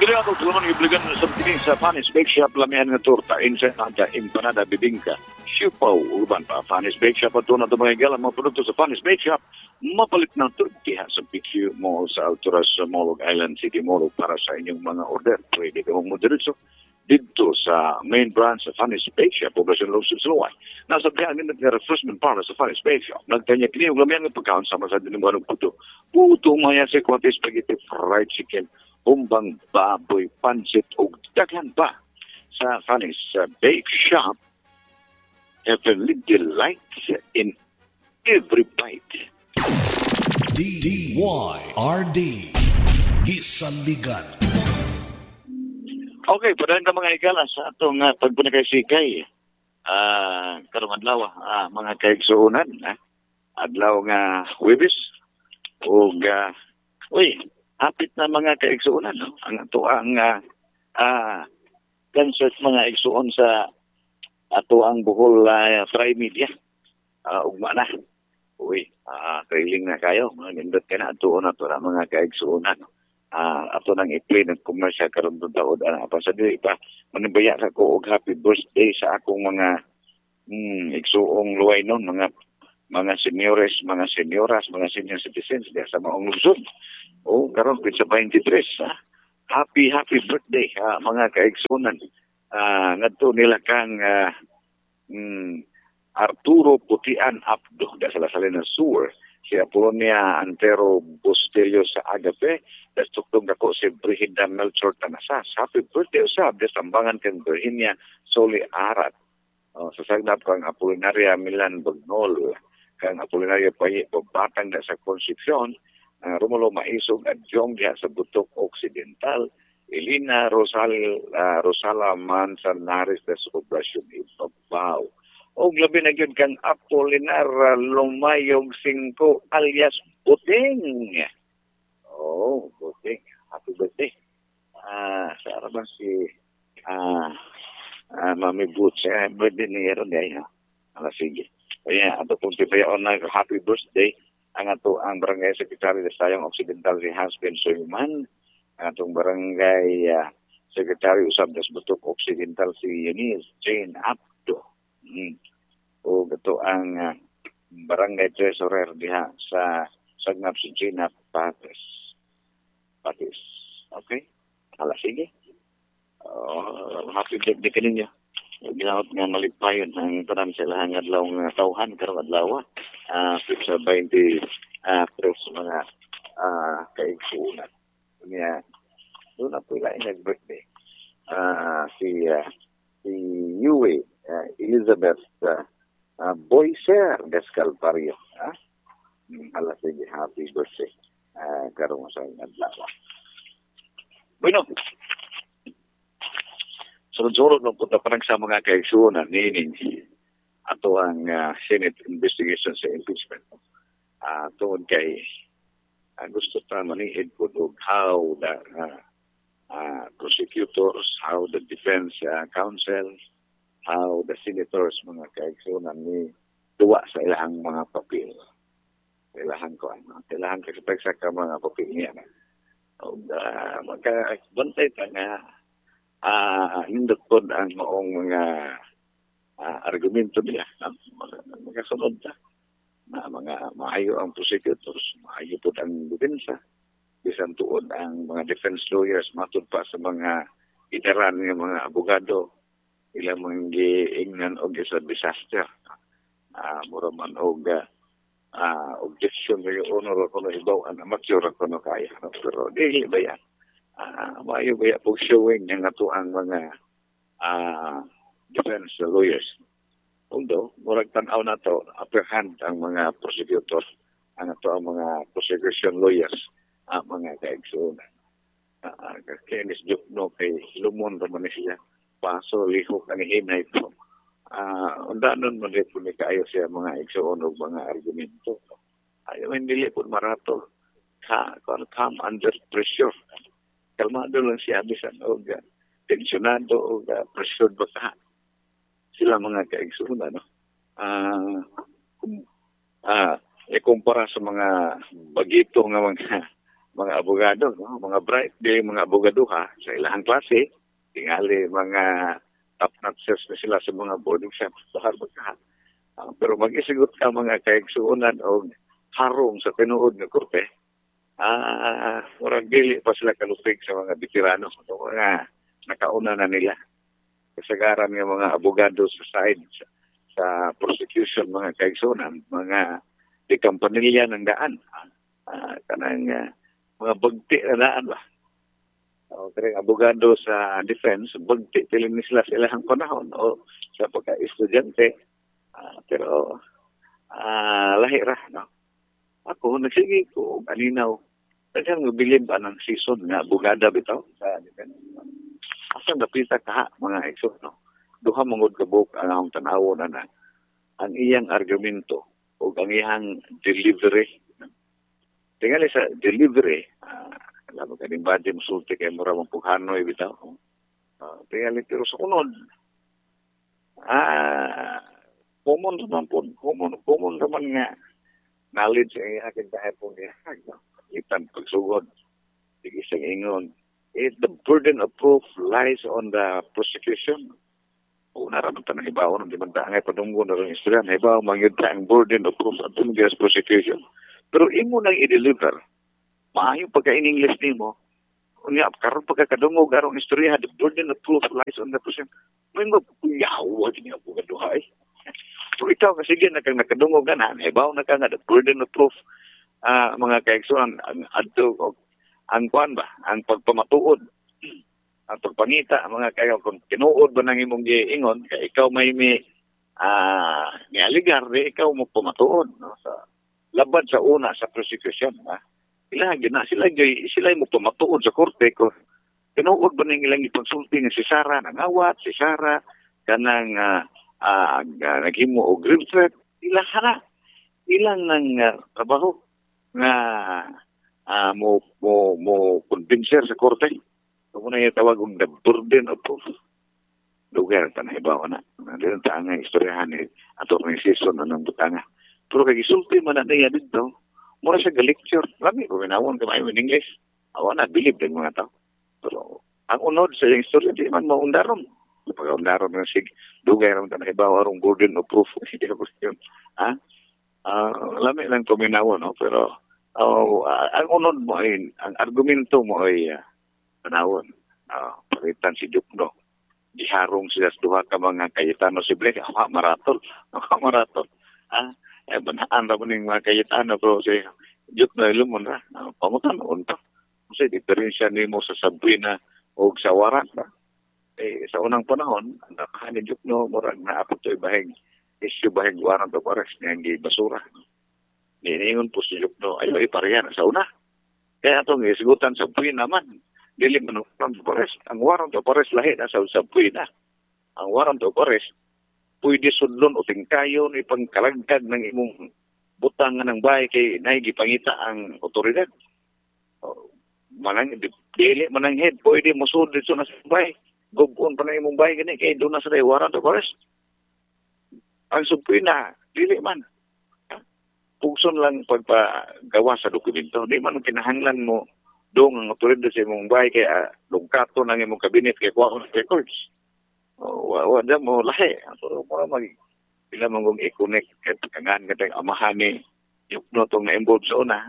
Pilihan ko naman ibligan sa piling sa Fanis Bake Shop lamihan nga torta, ensaymada, empanada, bibingka, siupaw, uban pa. Fanis Bake Shop at na mga igala mga produkto sa Fanis Bake Shop, mapalit ng turkiha sa PQ Mall sa Alturas sa Mall Island City Mall para sa inyong mga order. Pwede ka mong moderitso dito sa main branch sa Fanis Bake Shop, Poblacion Losig, Silaway. Nasa bihan nila ng refreshment para sa Fanis Bake Shop. Nagtanya kiniyong lamihan ng pagkaon sama sa dinimuanong puto. Puto maya sa kwate spaghetti, fried chicken, umbang baboy, pansit o daghan pa sa Fanis Bake Shop. Heavenly delights in every bite. DYRD Gisaligan. Okay, padayon ka mga igala sa atong pagpunakay-sikay. Karong adlaw, mga kaigsuunan. Adlaw nga Huwebes. O, hapit na mga kaigsuunan. No? Ang ato ang concert mga igsuon sa ato ang Bohol Tri-Media. Ugma na. Trailing na kayo. Nindot ka na ato na ito na mga kaigsuunan. Ato nang i-play ng commercial karon ng taon. Sa dili pa, manibaya sa ko og happy birthday sa akong mga igsuong luway nun, mga seniores, mga senioras, mga senior citizens diya sa maong lungsod. Karon sa 23, happy birthday mga kaigsunan. Ngadto nila kang Arturo Putian Abdo da sa Salina Sur, si Apolonia Antero Bustillo sa Agape, das tuktong ako si Brigida Melchor Tanasas. Happy birthday usab des tambangan kang Virginia Soli Arat. Sa sagnap kang Apolinaria Milan Bagnol, kang Apolinaria Paye Batang da sa Concepcion, Romulo Maisog at Jong diha sa Butok Occidental, Elina Rosala Manzanares da sa Poblacion Ibabaw. O labi na yun kang Apolinar Lumayog 5 alias Buting. Buting. Happy birthday. Sa araban si Mami Boots. Birthday niya ron niya. Sige. Kaya ato kung tipayaon na happy birthday ang ato ang barangay secretary sa Sayang Occidental si Hasben Soyman. Ang atong barangay secretary usab sa Butok Occidental si Eunice Jane Abdo. O ito ang barangay treasurer diha sa Sagnap si Gina Patis. Okay? Sige. Happy birthday ka ninyo. Ginawat nga malipayon ang tanan sa ilang adlaw nga tawhan karong adlaw. Sa 20 mga kaigsuunan. Kanya, doon na po ilang nag-birthday. Si Yue Elizabeth Boyser Descalpario. Sige, happy birthday. Karong sa adlaw. Bueno, sunod-sunod ng punta pa sa mga kaigsuunan nining ato ang Senate investigation sa impeachment. Tungod kay gusto ta manihid po how the prosecutors, how the defense counsel, how the senators, mga kaigsuunan ni duwa sa ilahang mga papel. Ilahang kasi ka mga papel niya. Magkabantay ta nga hindot po ang maong mga argumento nila. Magkasunod na mga maayo ang prosecutors, maayo po ang depensa. Bisan tuod ang mga defense lawyers matud pa sa mga iteran ng mga abogado ilang mga giingnan og sa disaster. Mura man og objection ng honor ko na ibaw ang amateur ko na kaya. Pero dili ba yan? Maayo ba yan po showing ng ato ang mga defense lawyers. Although, murag tanaw na to, upper hand ang mga prosecutors, ang ato ang mga prosecution lawyers, mga kaigsuunan. Kaya nisjuk no kay Lumon Roman siya, paso lihok ang hinay po. Undanon mo rin po ni kayo siya mga igsuunog, mga argumento. Ayaw hindi po marato. Come under pressure. Kalmado lang siya bisan o tensionado o pressured ba ka. Sila mga kaigsuunan, no? Ikumpara sa mga bagito nga mga mga abogado, no? Mga bright day, mga abogado ha, sa ilang klase, tingali mga top notches na sila sa mga boarding shops, bahar magkahan. Pero mag-isigot ka mga kaigsuunan o harong sa tinuod ng korte, murag dili pa sila kalupig sa mga veterano, so, mga nakauna na nila. Kasagaran ng mga abogado sa side, sa prosecution, mga kaigsuunan, mga di kampanilya ng daan. Kanang mga bagti na daan ba? Kaya abogado sa defense, bagti tilin sila sa ilang panahon o sa pagka-estudyante. Pero lahi ra, no? Ako, nagsige ko, kaninaw, daghang mabilib ng season nga abogada bitaw sa defense. Asa napita ka mga ekso, no? Duha mangod ka buok ang akong tanawo na ang iyang argumento o ang iyang delivery. Tingali sa delivery, alam mo kaning badi musulti kay mura mong pughanoy bitaw. Tingali pero sa unod, common naman nga knowledge ay akin kahapon niya. Itan pagsugod, sige isang ingon. The burden of proof lies on the prosecution. O naraman na ibaw ng dimanda ngay padunggo na rin istorya. Ibaw mangyod ka ang burden of proof at tumigil prosecution. Pero imo nang i-deliver, maayong pagka-in-English ni mo, kunya, karon pagkakadungog arong istorya, the burden of proof lies on the prosecution. May magpunyawa din yung pugaduhay. So ikaw kasi din nakadungog na ibaw na ka nga the burden of proof, mga kaigsuan, ang kuan ba, ang pagpamatuod, ang pagpangita, mga kayo, kung tinuod ba nang imong giingon, kaya ikaw may nialigar, ikaw mo pamatuod, no? Sa labad sa una sa prosecution, ha? Sila mo pamatuod sa korte, kung tinuod ba nang ilang ipagsulti nga si Sarah, nangawat, si Sarah, kanang naghimo o grave threat, ilang ng trabaho nga mo convincer sa korte. Kung muna yung tawag the burden of proof. Lugar, tanahibaw na. Nandun ang taanga, istoryahan ni Atty. Season anong butanga. Pero kay gisulti man na niya dito, mura siya ga-lecture. Lami ko, winawon ka maayong in English. Awa na, bilib ng mga tao. Pero ang unod sa yung istorya, di man maundaron. Pag-undaron na sig, lugar ang tanahibaw, arong burden of proof. Hindi na question. Lami lang kuminawa, no? Pero ang unod mo ay, ang argumento mo ay panahon, palitan si Jukno. Diharong sila sa duha ka mga Cayetano si Blake, maraton. Banaan na mo ng mga Cayetano, pero si Jukno ilumon na, pamutan noon pa. Kasi diferensya ni mo sa Sabrina o sa Warat ba? Sa unang panahon, ang nakahan ni Jukno, murag na apot ito issue bahig warrant of arrest niya ang basura. Niingon po si Jukno, ay parehan sa una. Kaya itong isigutan sa buhay naman, dili man ang arrest. Ang warrant of arrest lahi na sa buhay na. Ang warrant of arrest, pwede sudlon o tingkayon ipangkalagkag ng imong butang ng bahay kay naigipangita ang otoridad. Dili mananghid, pwede mo sudlon so na sa bahay. Gubon pa na imong bahay gani kay doon na sa warrant of arrest. Ang supoy na, dili man. Pugson lang pagpagawa sa dokumento. Di man kinahanglan mo doon ang otoridad sa imong bahay kaya lungkato ng imong kabinet kaya kuha ko ng records. Wala mo lahi. So, pila mong i-connect kaya pagkangan ka tayong amahan ni Jukno itong na-involved sa una.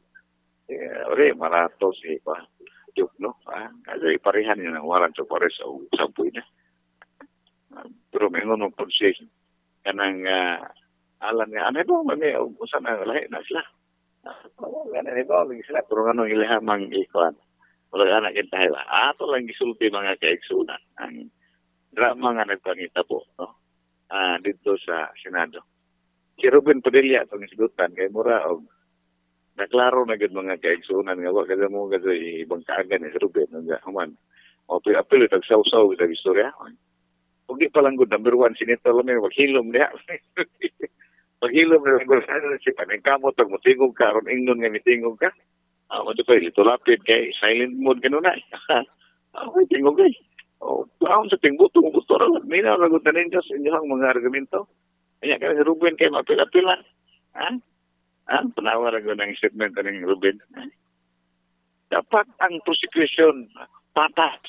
Marato si Jukno. Kasi iparehan niya ng warrant of arrest sa buhay na. Pero may ngunong consist kanang alam nga, ano ba, usan na lahi na sila. Ganun ba, sila, pero anong ilahamang ikuan. Wala anak kita hila. Ato lang gisulti mga kaigsunan. Ang drama nga nagpangita po, no? Dito sa Senado. Si Ruben Padilla, itong isigutan, kay mura, naklaro na gud mga kaigsunan nga, kasi mo kasi ibang kaagan ni Ruben, human. Apil, tag-saw-saw, tag-istorya. Kung di palang good, number one, Senator Lamir, maghilom niya. Maghilom na lang si paningkamot, pag matingog ka, aron ingnon nga mitingog ka. Mado pa, ito lapid kay silent mode gano'n na. May tingog ay. Paon sa tingbo, tumubuto rin. May naragot na ninyo sa inyong mga argumento. Kaya ka si Ruben kay mapila-pila. Panawa rin ko ng statement ng Ruben. Dapat ang prosecution patas.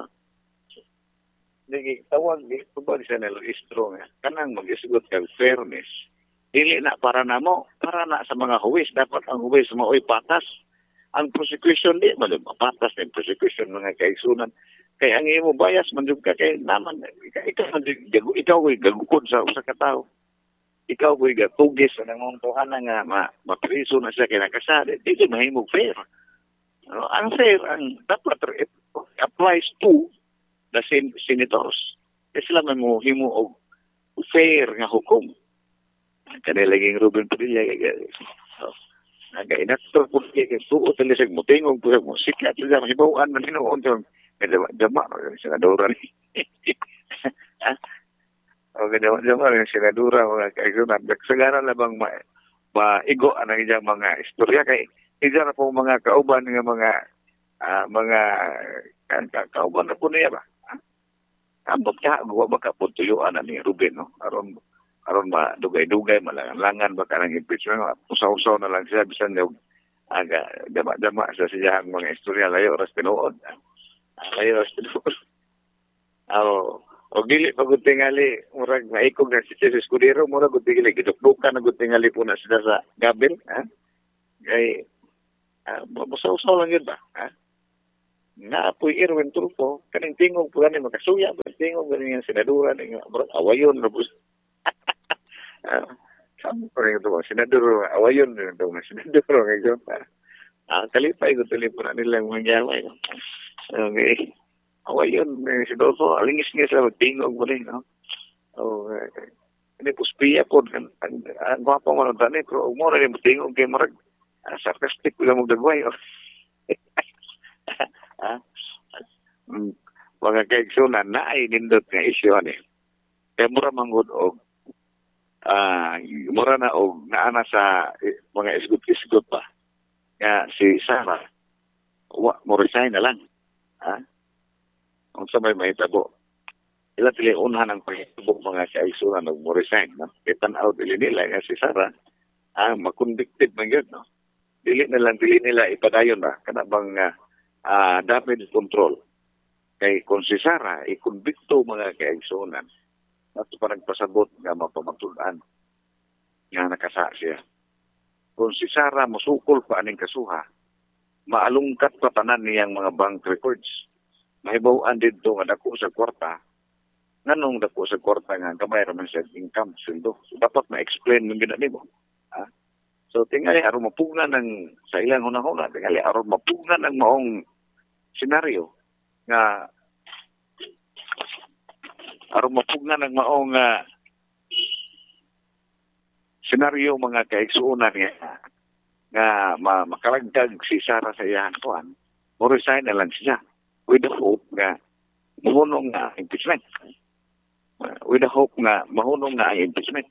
Tawag ito ba sa nalistro nga. Kanang mag-isgot kag fairness. Dili na para na mo, para na sa mga huwis. Dapat ang huwis mao'y patas. Ang prosecution di ba patas ng prosecution mga kaigsunan. Kaya ang imo bias man jud ka kay naman ikaw ay gagukod sa usa ka tawo. Ikaw ay gatugis sa nanguntuhan nga mapriso na siya kinakasali. Dili mahimo fair. Ang fair ang dapat applies to the senators. Kasi sila man mo himo og fair nga hukom. Kanilaging Ruben Padilla nag-inaktor po kaya suot na lisag mo tingog po mo sikat sila mahibawaan man hinoon jama yung senadora ni o jama yung senadora mga kaigunan nagsagaran labang maigo ang iyang mga istorya kay isa na po mga kauban nga mga kauban na po niya ba ambot ka gawa ba ka po tuyuan ni Ruben no aron dugay-dugay malangan ba kanang impeachment usaw-usaw na lang siya bisan yung dama sa siyang mga istorya layo ras tinuod o dili pagud tingali murag maikog na si Jesus Escudero murag gud dili gidukdukan na gud tingali po na sila sa gabil kay usaw-usaw lang yun ba nga apoy Erwin Tulfo kaning tingog po ganin makasuya tingog ganin yung senadura ning awayon na Saan ko rin ito mga senador, awayon rin ito mga senador ngayon. Kalipay ko telefon na nilang mangyamay. Okay. Awayon, si Dolfo, alingis niya sa magtingog mo rin. Hindi po spiya po. Ang gwapa mo ng tani, pero mo rin magtingog kay Marag. Sarcastic ko lang magdagway. Mga kaigsunan na ay nindot nga isyo. Kaya mura manggod og mura na og naana sa mga isgot-isgot pa nga si Sara mo resign na lang kung sabay may tabo ila tili unhan ang pagtubog mga kaigsunan og mo resign no? Itan-out dili nila nga si Sara makondicted man yun no? Dili nila ipadayon na kanabang damage control kay kung si Sara ikonbikto mga kaigsunan at pa nagpasabot nga mapamatulaan nga nakasa siya. Kung si Sara musukol pa aning kasuha, maalungkat pa tanan niyang mga bank records. Mahibawaan dito nga dako sa kwarta, nganong dako sa kwarta nga gamay raman siya income, sweldo. So, dapat ma-explain ng ginani mo. So tingali aron mapugna ng sa ilang hunahuna, tingali aron mapugna ng maong senaryo nga aron mapugna ng maong senaryo mga kaigsuunan nga makalagdag si Sara sa iyang kuan mo resign na lang siya with the hope nga mahunong nga impeachment with the hope nga mahunong nga ang impeachment.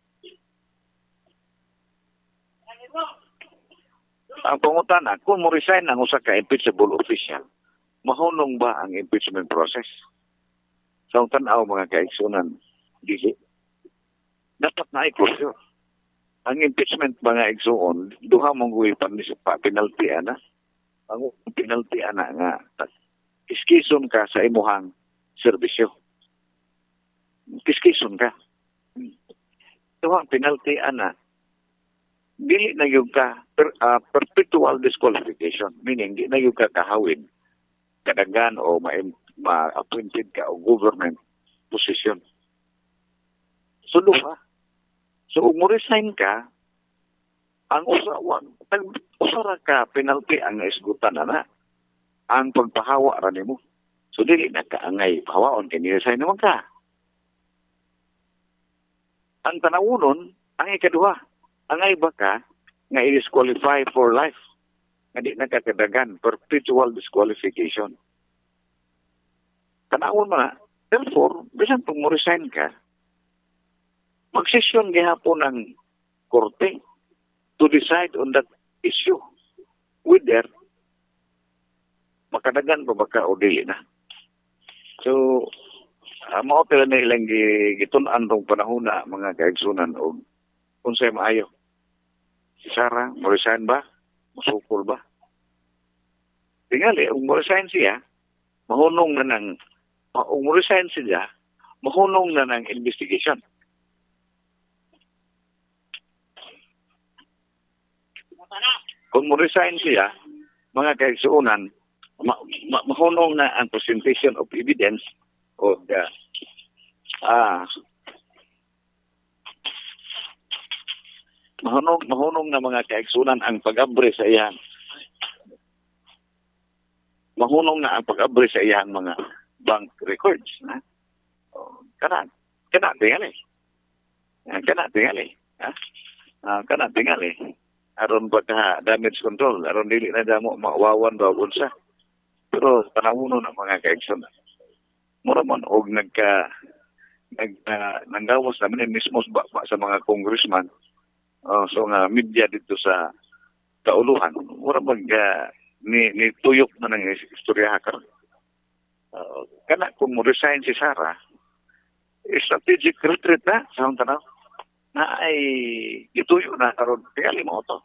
Ang pangutana, kung mo resign ang usa ka impeachable official, mahunong ba ang impeachment process? Sa tanaw mga kaigsunan, dili. Dapat na i-closure. Ang impeachment mga igsuon, duha mong guwi penalty ana. Ang penalty ana nga, iskison ka sa imuhang serbisyo. Iskison ka. Duha penalty ana, dili na yung ka perpetual disqualification. Meaning, di na yung ka kahawin, kadagan o ma-appointed ka o government position. So, duha. So, kung mo-resign ka, ang usara ka penalty ang naisgutan na ang pagpahawa rin mo. So, dili na kaangay pahawaon kaya ni-resign naman ka. Ang tanawunon, ang ikaduha, angay ba ka nga i-disqualify for life? Nga di nakakadagan, perpetual disqualification. Tanawon mo na, therefore, bisan kung mo-resign ka, magsesyon gihapon ng korte to decide on that issue whether makadagan pa baka o dili na. So, mao tila na ilang gitun-an tong panahon na mga kaigsunan o kung sa'yo maayo. Si Sara, mo-resign ba? Masukol ba? Tingali, ang mo-resign siya, mahunong na ng, ang mo-resign siya, mahunong na ng investigation. Kung mo-resign siya, mga kaigsuunan, mahunong na ang presentation of evidence o mahunong na mga kaigsuunan ang pag-abre sa iyang mga bank records. Kana tingali. Kana tingali. Aron pagka damage control, aron dili na damo mawawan ba unsa. Pero panawuno ng mga kaigsuunan. Mura man og nanggawas naman mismo sa mga congressman. So nga media dito sa kauluhan. Mura mag ni tuyok na ng istorya karon. Kana kung mo resign si Sara, strategic retreat na sa tanaw na ay ituyo na karon tingali mo to.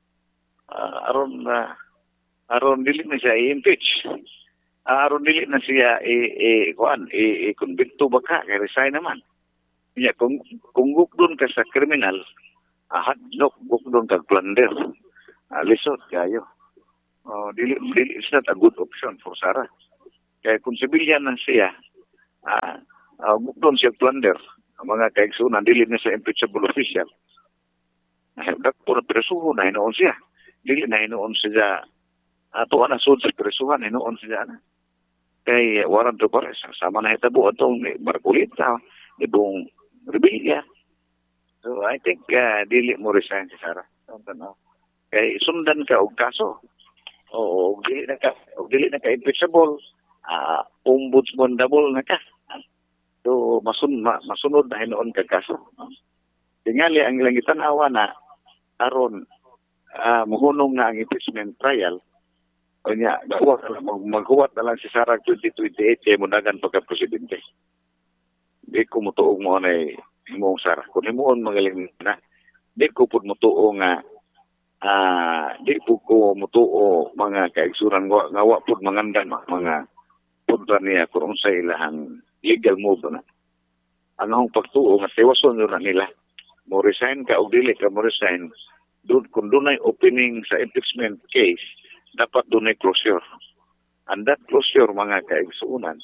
Aron dili na siya i-impeach. Aron dili na siya i-convicto baka kay resign naman. Kaya kung gukdon ka sa kriminal, hadlok gukdon ka plunder. Lisod kayo. Dili is not a good option for Sara. Kaya kung civilian na siya, gukdon siya plunder. Ang mga kaigsunan, dili na siya impeachable official. Pura presuho na hinoon siya. Dili na hinoon siya ato na sud sa presuhan hinoon siya na. Kay warrant to arrest. Sama na hitabo atong Marcolita, ibong Rebilla. So I think dili mo resign si Sara. Kay sundan ka og kaso. O dili na ka impeachable, ombudsman double na ka. So masunod na hinoon ka kaso. Tingali ang ilang itanawa na aron muhunong na ang impeachment trial. O niya, maghuwat na lang si Sara 2028 kaya mudagan pagka-presidente. Di ko mutuong mo na imong Sara. Kung himuon magaling na, di ko po mutuong mga kaigsuran ngawa po mangandan mga punta niya kung sa ilahang legal move na. Ang akong pagtuo nga tiwason na nila. Mo resign ka o dili ka mo resign. Kung doon ay opening sa impeachment case, dapat doon ay closure. And that closure, mga kaigsuunan,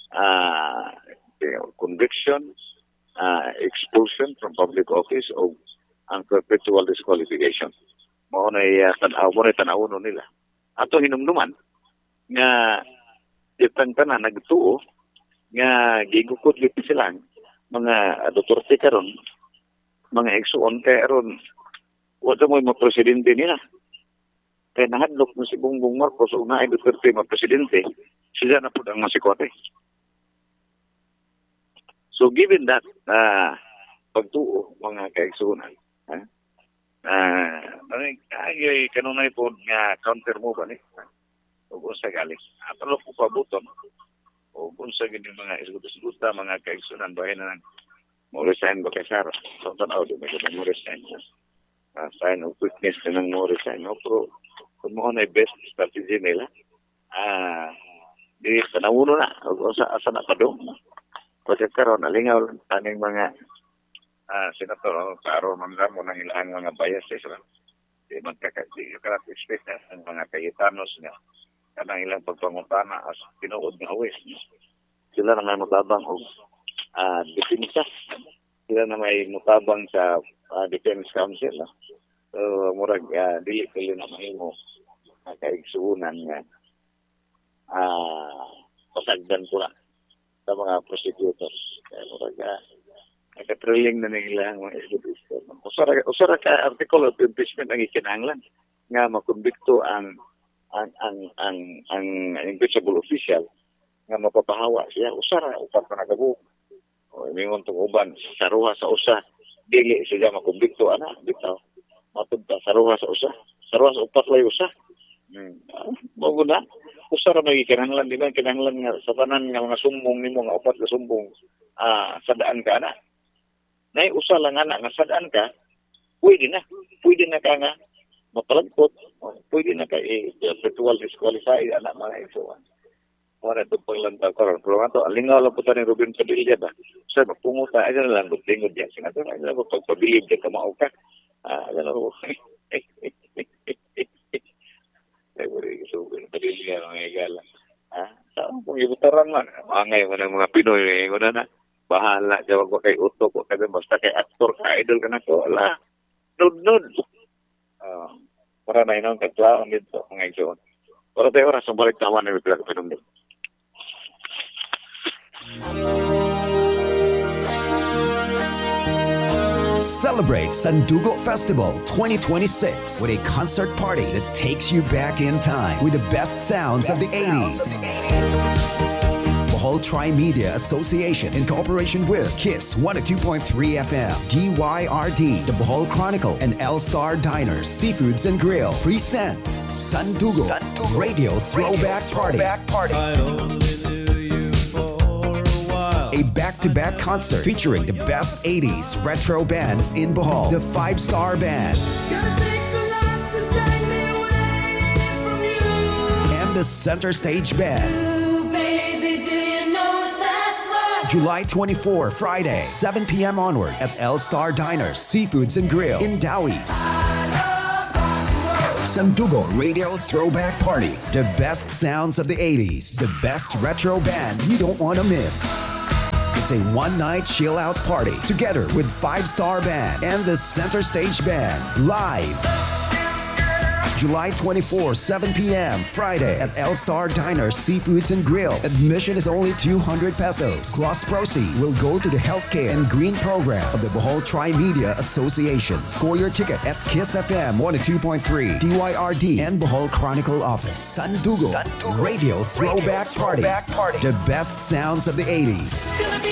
conviction, expulsion from public office, o ang perpetual disqualification. Mo na tanaw nila. Ato hinumduman, nga itang tanan nagtuo, nga gigukot lipi silang, mga Duterte karon, mga igsuon, kaya aron, wala mo yung mga presidente nila. Kaya nahadlok mo si Bongbong Marcos o na ay Duterte presidente, sila na po ang masikote. So given that, pagtuo mga kaigsunan, kanunay po nga counter mo ba ni? O kung sa galing. Atalo po pabuton. O kung sa ganyan mga isguta, mga kaigsunan, bahay na mo resign ba kay Sara? So tanaw, di may mo resign. Sign of weakness na ng mo resign. Pero kung mo na best strategy nila, di panawuno na. O asa na pa doon. Kasi karon alingaw taning mga senator, karon man mo ng ilang mga biases. Di magkaka-expect na ang mga Cayetanos nga kanang ilang pagpangutana as tinuod nga huwes. Sila na may mutabang o depensa. Sila na may mutabang sa Defense Council. So, murag, dili kali na mahimo kaigsuunan nga pasagdan ko na sa mga prosecutors. Kaya murag, nagka-trilling na nila ang mga isgubisto. Usara ka article of impeachment ang ikinahanglan nga makonbikto ang impeachable official nga mapapahawa siya. Usara, upat pa nagabo. O mingon tong uban, saruha sa usa, dili siya makonbikto, bitaw. Mapunta, saruha sa usa. Saruha sa upat lay usa. Bago na, usara may kinahanglan, di ba? Kinahanglan nga sa tanan nga mga sumbong nimo nga upat na sumbong sadaan ka na. Nay usa lang nga sadaan ka, pwede na ka nga mapalagpot, pwede na kay virtual disqualify anak mga ito. Wala ito paglantaw karon. Pero nga to, alingaw lang po tayo ni Ruben Padilla ba? Sir, magpunguta, ay na lang, lingod yan. Sinato na, ay na lang, pagpabilib ka, kamao ka. Ay na lang, ay wala yung Ruben Padilla, mga igala. Saan kung ibutaran man, angay mo ng mga Pinoy, ko na. Bahala, siya wag kay utok, wag ka basta kay aktor, ka idol ka na ko, wala. Nod-nod. Para na yun, kaglaon dito, mga igsoon. Para tayo oras, ang balik tawa na yung pinag-pinumdum. Celebrate Sandugo Festival 2026 with a concert party that takes you back in time with the best sounds of the 80s. Bohol Tri-Media Association in cooperation with KISS 102.3 FM, DYRD, The Bohol Chronicle, and L-Star Diners, Seafoods and Grill present Sandugo Radio Throwback Party. A back-to-back concert featuring the best 80s retro bands in Bohol. The 5-Star Band and the Center Stage Band. July 24, Friday, 7 p.m. onward at L-Star Diners, Seafoods and Grill in Dawis. Sandugo Radio Throwback Party. The best sounds of the 80s. The best retro bands you don't want to miss. It's a one-night chill-out party together with 5-Star Band and the Center Stage Band live. July 24, 7 p.m. Friday at L-Star Diners, Seafoods and Grill. Admission is only 200 pesos. Gross proceeds will go to the healthcare and green program of the Bohol Tri-Media Association. Score your ticket at KISS FM 102.3, DYRD, and Bohol Chronicle office. Sandugo Radio Throwback Party. The best sounds of the 80s.